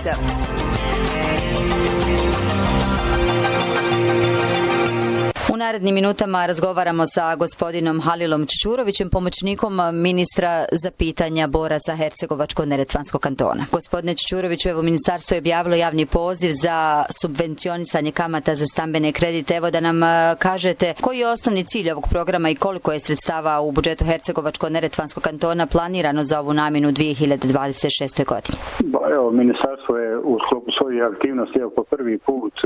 Mitrovica. U narednim minutama razgovaramo sa gospodinom Halilom Ćućurovićem, pomoćnikom ministra za pitanja boraca Hercegovačko-neretvanskog kantona. Gospodine Ćućuroviću, evo ministarstvo je objavilo javni poziv za subvencionisanje kamata za stambene kredite. Evo da nam kažete koji je osnovni cilj ovog programa i koliko je sredstava u budžetu Hercegovačko-neretvanskog kantona planirano za ovu namjenu 2026. godini. Evo, ministarstvo je u sklopu svojih aktivnosti po prvi put